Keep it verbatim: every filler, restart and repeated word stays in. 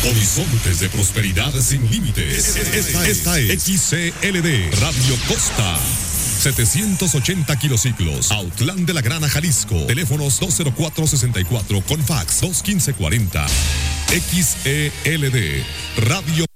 Horizontes de prosperidad sin límites. Esta, esta es X C L D Radio Costa. setecientos ochenta kilociclos, Autlán de la Grana, Jalisco. Teléfonos dos cero cuatro sesenta y cuatro con fax dos uno cinco cuarenta. X E L D Radio